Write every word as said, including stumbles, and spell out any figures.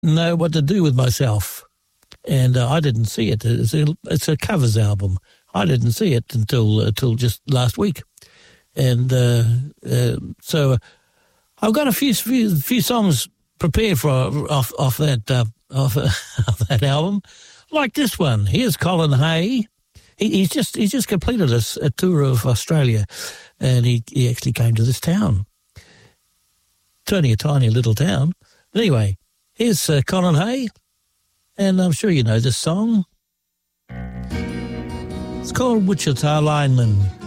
know what to do with myself. And uh, I didn't see it. It's a, it's a covers album. I didn't see it until until just last week. And uh, uh, so I've got a few few, few songs prepared for off off that uh, off, uh, off that album, like this one. Here's Colin Hay. He, he's just he's just completed a, a tour of Australia, and he, he actually came to this town. It's only a tiny little town. Anyway, here's uh, Colin Hay, and I'm sure you know this song. It's called Wichita Lineman.